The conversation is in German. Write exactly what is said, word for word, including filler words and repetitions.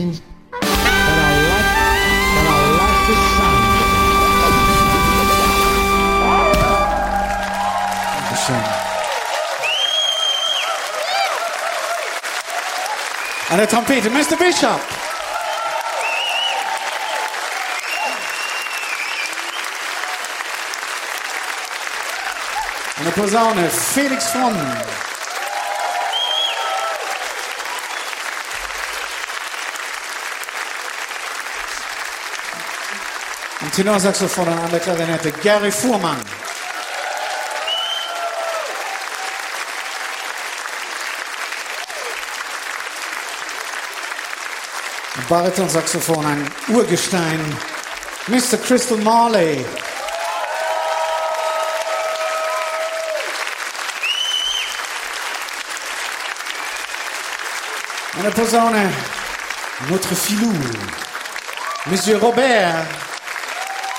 But I like, but I like the sound. Dankeschön. An der Trompete, Mister Bishop. An der Posaune, Felix Fromm. Am Tenorsaxophon und an der Klarinette, Gary Fuhrmann. Am Baritonsaxophon ein Urgestein, Mister Crystal Marley. An der Posaune, notre filou, Monsieur Robert.